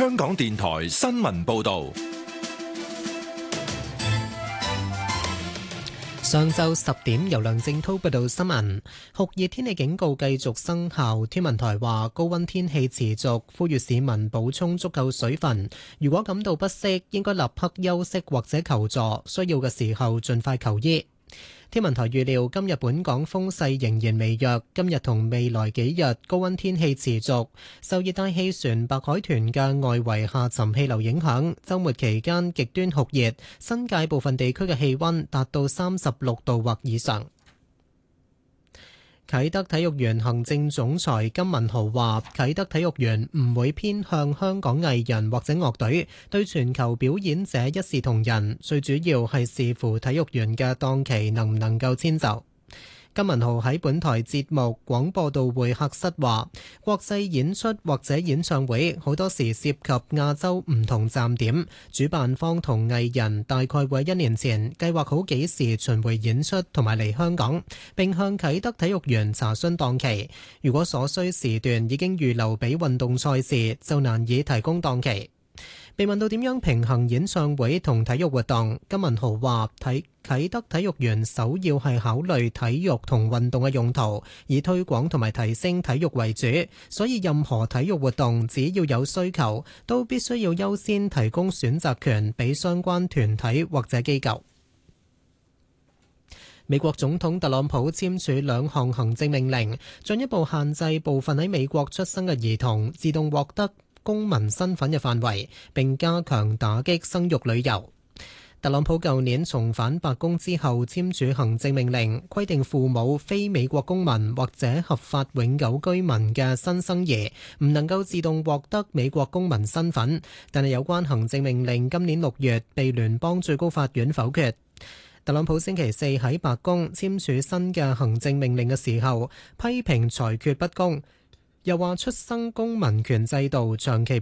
香港電台新聞報道。 上晝10點，由梁正濤報道新聞。酷熱天氣警告繼續生效，天文台話高溫天氣持續，呼籲市民補充足夠水分。如果感到不適，應該立刻休息或者求助，需要嘅時候盡快求醫。天文台預料今日本港風勢仍然微弱，今日同未來幾日高溫天氣持續，受熱帶氣旋白海豚嘅外圍下沉氣流影響，週末期間極端酷熱，新界部分地區嘅氣溫達到36度或以上。啟德體育園行政總裁金文豪話：啟德體育園唔會偏向香港藝人或者樂隊，對全球表演者一視同仁，最主要係視乎體育園嘅檔期能唔能夠遷就。金文豪喺本台節目廣播道會客室話：國際演出或者演唱會好多時涉及亞洲唔同站點，主辦方同藝人大概會1年前計劃好幾時巡迴演出同埋嚟香港，並向啟德體育園查詢檔期。如果所需時段已經預留俾運動賽事，就難以提供檔期。被問到點樣平衡演唱會同體育活動，金文豪話：啟德體育園首要係考慮體育同運動嘅用途，以推廣同埋提升體育為主，所以任何體育活動只要有需求，都必須要優先提供選擇權俾相關團體或者機構。美國總統特朗普簽署2項行政命令，進一步限制部分喺美國出生嘅兒童自動獲得公民身份嘅範圍，並加強打擊生育旅遊。特朗普舊年重返白宮之後簽署行政命令，規定父母非美國公民或者合法永久居民嘅新生兒唔能夠自動獲得美國公民身份，但係有關行政命令今年6月被聯邦最高法院否決。特朗普星期四喺白宮簽署新嘅行政命令嘅時候，批評裁決不公，又話出生公民權制度長期